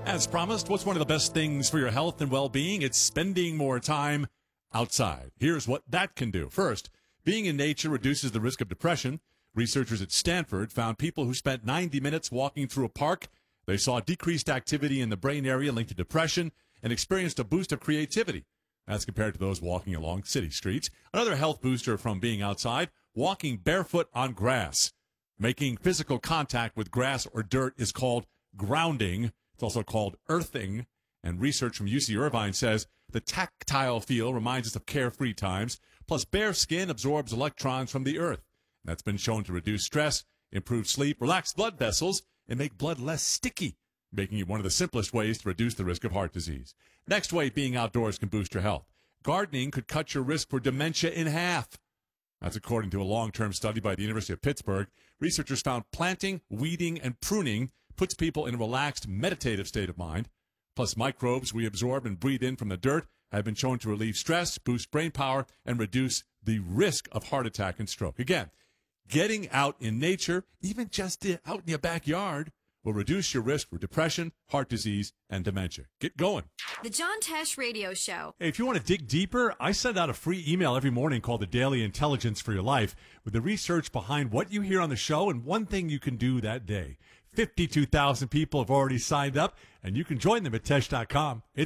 As promised, what's one of the best things for your health and well-being? It's spending more time outside. Here's what that can do. First, being in nature reduces the risk of depression. Researchers at Stanford found people who spent 90 minutes walking through a park. They saw decreased activity in the brain area linked to depression and experienced a boost of creativity as compared to those walking along city streets. Another health booster from being outside, walking barefoot on grass. Making physical contact with grass or dirt is called grounding. It's also called earthing, and research from UC Irvine says the tactile feel reminds us of carefree times, plus bare skin absorbs electrons from the earth. That's been shown to reduce stress, improve sleep, relax blood vessels, and make blood less sticky, making it one of the simplest ways to reduce the risk of heart disease. Next way being outdoors can boost your health. Gardening could cut your risk for dementia in half. That's according to a long-term study by the University of Pittsburgh. Researchers found planting, weeding, and pruning puts people in a relaxed, meditative state of mind. Plus, microbes we absorb and breathe in from the dirt have been shown to relieve stress, boost brain power, and reduce the risk of heart attack and stroke. Again, getting out in nature, even just out in your backyard, will reduce your risk for depression, heart disease, and dementia. Get going. The John Tesh Radio Show. Hey, if you want to dig deeper, I send out a free email every morning called The Daily Intelligence for Your Life with the research behind what you hear on the show and one thing you can do that day. 52,000 people have already signed up, and you can join them at Tesh.com. It's